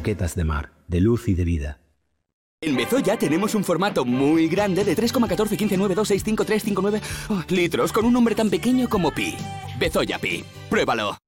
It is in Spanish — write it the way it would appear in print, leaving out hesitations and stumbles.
croquetas de mar, de luz y de vida. En Bezoya tenemos un formato muy grande de 3,141592653599 litros con un nombre tan pequeño como Pi. Bezoya Pi. Pruébalo.